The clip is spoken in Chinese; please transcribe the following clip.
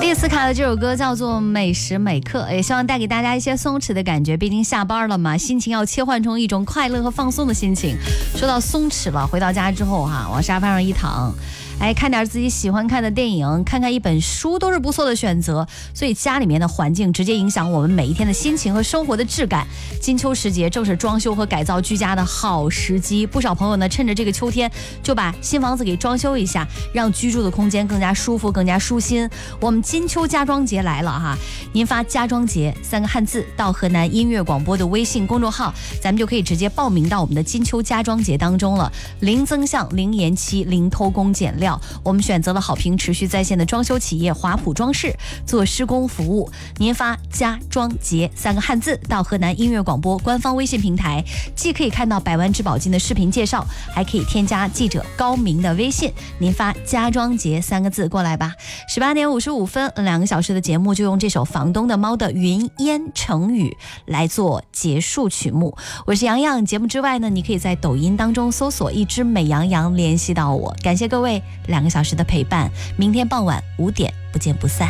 丽斯卡的这首歌叫做《每时每刻》，也希望带给大家一些松弛的感觉。毕竟下班了嘛，心情要切换成一种快乐和放松的心情。说到松弛了，回到家之后往沙发上一躺，看点自己喜欢看的电影，看看一本书都是不错的选择。所以家里面的环境直接影响我们每一天的心情和生活的质感。金秋时节正是装修和改造居家的好时机，不少朋友呢趁着这个秋天就把新房子给装修一下，让居住的空间更加舒服更加舒心。我们金秋家装节来了哈，您发家装节3个汉字到河南音乐广播的微信公众号，咱们就可以直接报名到我们的金秋家装节当中了。零增项零延期零偷工减料，我们选择了好评持续在线的装修企业华普装饰做施工服务。您发家装节3个汉字到河南音乐广播官方微信平台，既可以看到百万质保金的视频介绍，还可以添加记者高明的微信。您发家装节3个字过来吧。18点55分，2个小时的节目就用这首房东的猫的云烟成语来做结束曲目。我是洋洋，节目之外呢，你可以在抖音当中搜索一只美羊羊联系到我。感谢各位2个小时的陪伴，明天傍晚5点不见不散。